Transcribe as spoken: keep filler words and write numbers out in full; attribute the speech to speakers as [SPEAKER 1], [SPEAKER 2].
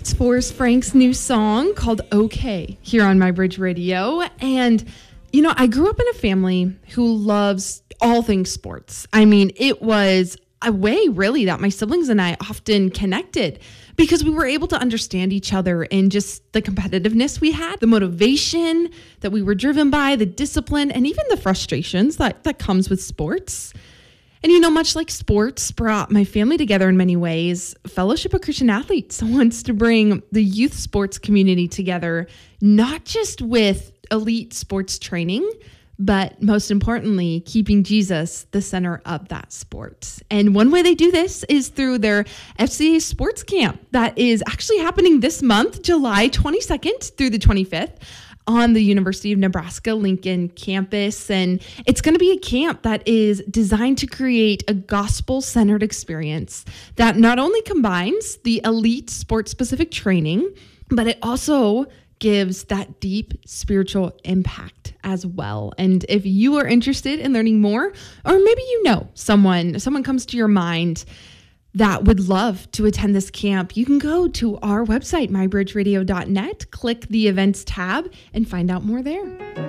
[SPEAKER 1] That's Forrest Frank's new song called Okay here on My Bridge Radio. And, you know, I grew up in a family who loves all things sports. I mean, it was a way really that my siblings and I often connected because we were able to understand each other and just the competitiveness we had, the motivation that we were driven by, the discipline, and even the frustrations that, that comes with sports. And, you know, much like sports brought my family together in many ways, Fellowship of Christian Athletes wants to bring the youth sports community together, not just with elite sports training, but most importantly, keeping Jesus the center of that sport. And one way they do this is through their F C A Sports Camp that is actually happening this month, July twenty-second through the twenty-fifth. On the University of Nebraska Lincoln campus. And it's going to be a camp that is designed to create a gospel-centered experience that not only combines the elite sports-specific training, but it also gives that deep spiritual impact as well. And if you are interested in learning more, or maybe you know someone, someone comes to your mind that would love to attend this camp, you can go to our website, my bridge radio dot net, click the events tab, and find out more there.